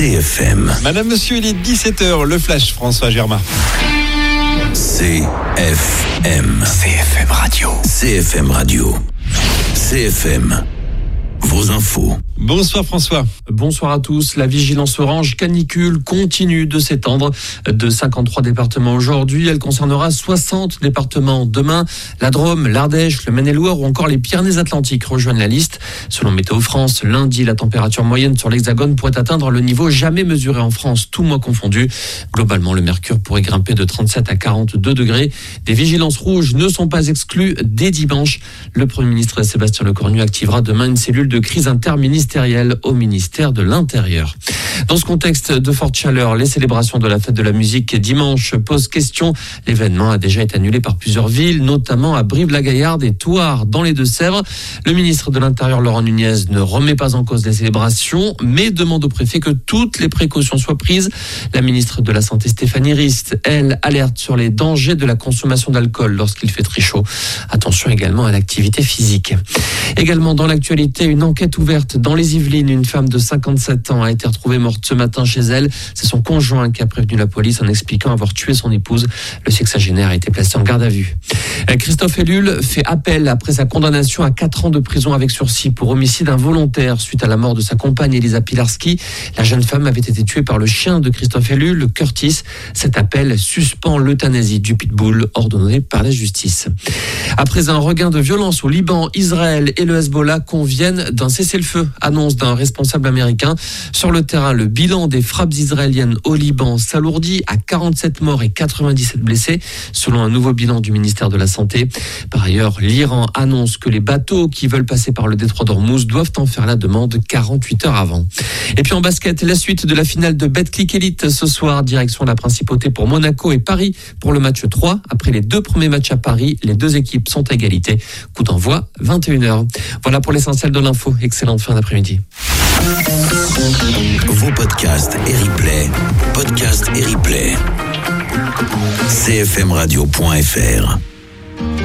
CFM. Madame, monsieur, il est 17h, le flash, François Germain. CFM. CFM Radio. CFM Radio. CFM. Vos infos. Bonsoir François. Bonsoir à tous. La vigilance orange canicule continue de s'étendre de 53 départements aujourd'hui. Elle concernera 60 départements demain. La Drôme, l'Ardèche, le Maine-et-Loire ou encore les Pyrénées-Atlantiques rejoignent la liste. Selon Météo France, lundi, la température moyenne sur l'Hexagone pourrait atteindre le niveau jamais mesuré en France, tout mois confondu. Globalement, le mercure pourrait grimper de 37 à 42 degrés. Des vigilances rouges ne sont pas exclues dès dimanche. Le Premier ministre Sébastien Lecornu activera demain une cellule de crise interministérielle au ministère de l'Intérieur. Dans ce contexte de forte chaleur, les célébrations de la fête de la musique dimanche posent question. L'événement a déjà été annulé par plusieurs villes, notamment à Brive-la-Gaillarde et Thouars dans les Deux-Sèvres. Le ministre de l'Intérieur, Laurent Nunez, ne remet pas en cause les célébrations, mais demande au préfet que toutes les précautions soient prises. La ministre de la Santé, Stéphanie Rist, elle, alerte sur les dangers de la consommation d'alcool lorsqu'il fait très chaud. Attention également à l'activité physique. Également dans l'actualité, une enquête ouverte dans les Yvelines. Une femme de 57 ans a été retrouvée morte ce matin chez elle. C'est son conjoint qui a prévenu la police en expliquant avoir tué son épouse. Le sexagénaire a été placé en garde à vue. Christophe Ellul fait appel après sa condamnation à 4 ans de prison avec sursis pour homicide involontaire suite à la mort de sa compagne Elisa Pilarski. La jeune femme avait été tuée par le chien de Christophe Ellul, le Curtis. Cet appel suspend l'euthanasie du pitbull ordonné par la justice. Après un regain de violence au Liban, Israël et le Hezbollah conviennent d'un cessez-le-feu, annonce d'un responsable américain. Sur le terrain, le bilan des frappes israéliennes au Liban s'alourdit à 47 morts et 97 blessés, selon un nouveau bilan du ministère de la Santé. Par ailleurs, l'Iran annonce que les bateaux qui veulent passer par le détroit d'Ormuz doivent en faire la demande 48 heures avant. Et puis en basket, la suite de la finale de Betclic Elite ce soir, direction la Principauté pour Monaco et Paris pour le match 3. Après les 2 premiers matchs à Paris, les 2 équipes sont à égalité. Coup d'envoi 21h. Voilà pour l'essentiel de l'info. Excellente fin d'après-midi. Vos podcasts et replays. Podcasts et replays. CFMradio.fr